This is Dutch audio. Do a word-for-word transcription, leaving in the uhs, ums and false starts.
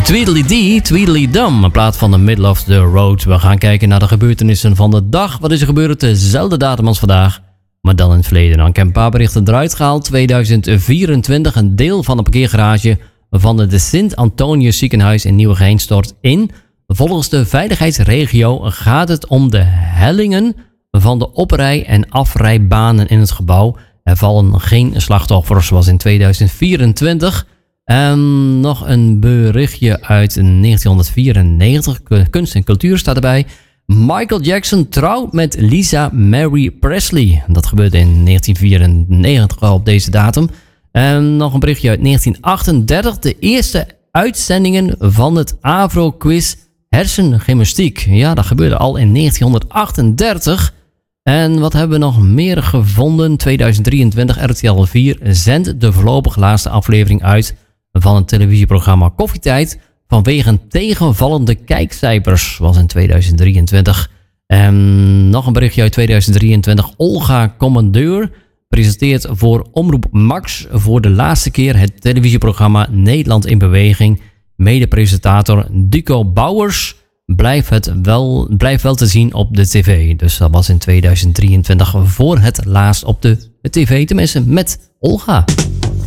Tweedledee, Tweedledum, in plaats van The Middle of the Road. We gaan kijken naar de gebeurtenissen van de dag. Wat is er gebeurd? Dezelfde datum als vandaag, maar dan in het verleden. Dan heb ik een paar berichten eruit gehaald. tweeduizend vierentwintig, een deel van de parkeergarage van de Sint-Antonius ziekenhuis in Nieuwegein stort in. Volgens de veiligheidsregio gaat het om de hellingen van de oprij- en afrijbanen in het gebouw. Er vallen geen slachtoffers, zoals in tweeduizend vierentwintig. En nog een berichtje uit negentienhonderdvierennegentig. Kunst en cultuur staat erbij. Michael Jackson trouwt met Lisa Mary Presley. Dat gebeurde in negentien vierennegentig op deze datum. En nog een berichtje uit negentien achtendertig. De eerste uitzendingen van het Avro-quiz hersengymnastiek. Ja, dat gebeurde al in negentienhonderdachtendertig. En wat hebben we nog meer gevonden? tweeduizend drieëntwintig, R T L vier zendt de voorlopig laatste aflevering uit van het televisieprogramma Koffietijd vanwege tegenvallende kijkcijfers. Was in tweeduizend drieëntwintig. En nog een berichtje uit tweeduizend drieëntwintig. Olga Commandeur presenteert voor Omroep Max voor de laatste keer het televisieprogramma Nederland in Beweging. Medepresentator Duco Bouwers blijft, het wel, blijft wel te zien op de tv. Dus dat was in tweeduizend drieëntwintig voor het laatst op de tv, tenminste met Olga.